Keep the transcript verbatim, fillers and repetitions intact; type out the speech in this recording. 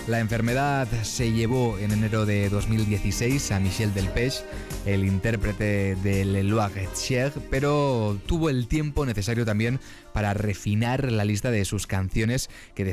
La enfermedad se llevó en enero de dos mil dieciséis a Michel Delpech, el intérprete de Le Loir-et-Cher, pero tuvo el tiempo necesario también para refinar la lista de sus canciones que